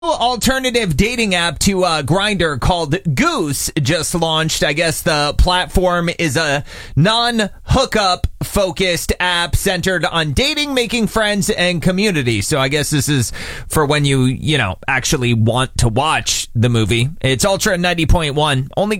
Alternative dating app to Grindr called Goose just launched. I guess the platform is a non-hookup focused app centered on dating, making friends, and community. So I guess this is for when you actually want to watch the movie. It's Ultra 90.1. Only